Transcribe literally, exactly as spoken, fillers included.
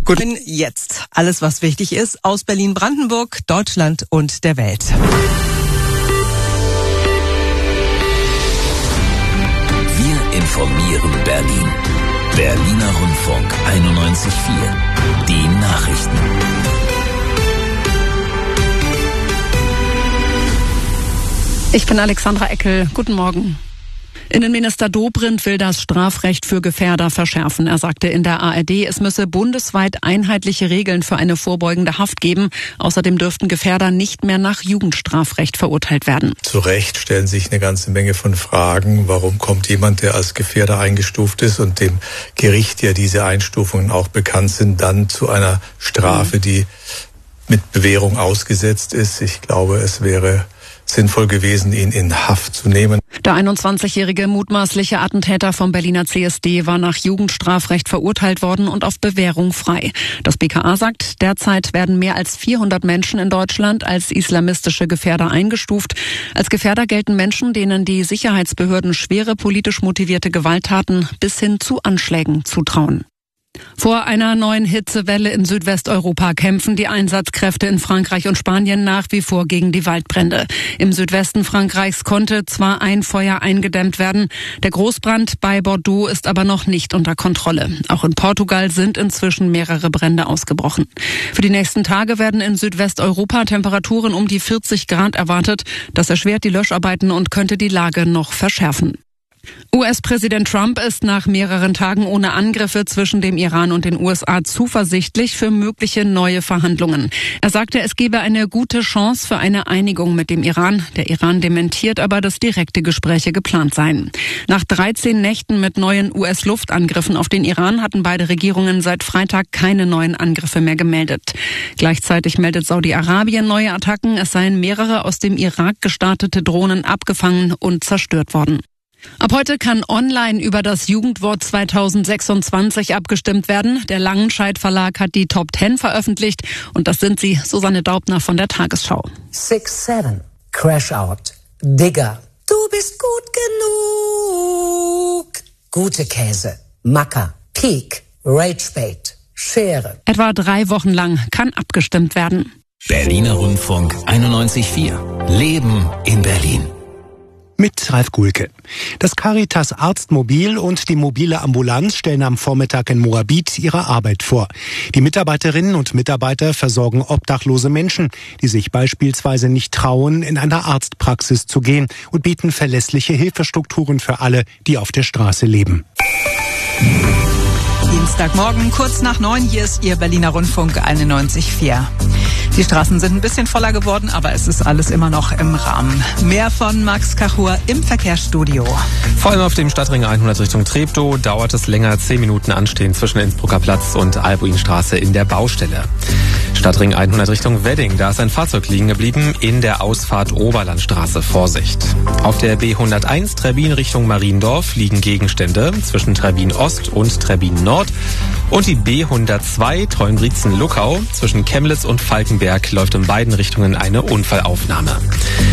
Guten jetzt. Alles, was wichtig ist, aus Berlin-Brandenburg, Deutschland und der Welt. Wir informieren Berlin. Berliner Rundfunk einundneunzig Komma vier. Die Nachrichten. Ich bin Alexandra Eckel. Guten Morgen. Innenminister Dobrindt will das Strafrecht für Gefährder verschärfen. Er sagte in der A R D, es müsse bundesweit einheitliche Regeln für eine vorbeugende Haft geben. Außerdem dürften Gefährder nicht mehr nach Jugendstrafrecht verurteilt werden. Zu Recht stellen sich eine ganze Menge von Fragen. Warum kommt jemand, der als Gefährder eingestuft ist und dem Gericht ja diese Einstufungen auch bekannt sind, dann zu einer Strafe, die mit Bewährung ausgesetzt ist? Ich glaube, es wäre sinnvoll gewesen, ihn in Haft zu nehmen. Der einundzwanzigjährige mutmaßliche Attentäter vom Berliner C S D war nach Jugendstrafrecht verurteilt worden und auf Bewährung frei. Das B K A sagt, derzeit werden mehr als vierhundert Menschen in Deutschland als islamistische Gefährder eingestuft. Als Gefährder gelten Menschen, denen die Sicherheitsbehörden schwere politisch motivierte Gewalttaten bis hin zu Anschlägen zutrauen. Vor einer neuen Hitzewelle in Südwesteuropa kämpfen die Einsatzkräfte in Frankreich und Spanien nach wie vor gegen die Waldbrände. Im Südwesten Frankreichs konnte zwar ein Feuer eingedämmt werden, der Großbrand bei Bordeaux ist aber noch nicht unter Kontrolle. Auch in Portugal sind inzwischen mehrere Brände ausgebrochen. Für die nächsten Tage werden in Südwesteuropa Temperaturen um die vierzig Grad erwartet. Das erschwert die Löscharbeiten und könnte die Lage noch verschärfen. U S-Präsident Trump ist nach mehreren Tagen ohne Angriffe zwischen dem Iran und den U S A zuversichtlich für mögliche neue Verhandlungen. Er sagte, es gebe eine gute Chance für eine Einigung mit dem Iran. Der Iran dementiert aber, dass direkte Gespräche geplant seien. Nach dreizehn Nächten mit neuen U S-Luftangriffen auf den Iran hatten beide Regierungen seit Freitag keine neuen Angriffe mehr gemeldet. Gleichzeitig meldet Saudi-Arabien neue Attacken. Es seien mehrere aus dem Irak gestartete Drohnen abgefangen und zerstört worden. Ab heute kann online über das Jugendwort zweitausendsechsundzwanzig abgestimmt werden. Der Langenscheidt Verlag hat die Top Ten veröffentlicht und das sind sie, Susanne Daubner von der Tagesschau. six seven, Crash Out, Digger, du bist gut genug. Gute Käse, Macker, Peak, Ragebait, Schere. Etwa drei Wochen lang kann abgestimmt werden. Berliner Rundfunk einundneunzig Komma vier. Leben in Berlin. Mit Ralf Gulke. Das Caritas Arztmobil und die mobile Ambulanz stellen am Vormittag in Moabit ihre Arbeit vor. Die Mitarbeiterinnen und Mitarbeiter versorgen obdachlose Menschen, die sich beispielsweise nicht trauen, in einer Arztpraxis zu gehen, und bieten verlässliche Hilfestrukturen für alle, die auf der Straße leben. Dienstagmorgen, kurz nach neun, hier ist Ihr Berliner Rundfunk einundneunzig Komma vier. Die Straßen sind ein bisschen voller geworden, aber es ist alles immer noch im Rahmen. Mehr von Max Kachur im Verkehrsstudio. Vor allem auf dem Stadtring hundert Richtung Treptow dauert es länger, zehn Minuten Anstehen zwischen Innsbrucker Platz und Albuinstraße in der Baustelle. Stadtring hundert Richtung Wedding, da ist ein Fahrzeug liegen geblieben in der Ausfahrt Oberlandstraße. Vorsicht. Auf der B hunderteins Trebbin Richtung Mariendorf liegen Gegenstände zwischen Trebbin Ost und Trebbin Nord. Und die B hundertzwei Treuenbrietzen-Luckau zwischen Chemnitz und Falkenberg läuft in beiden Richtungen eine Unfallaufnahme.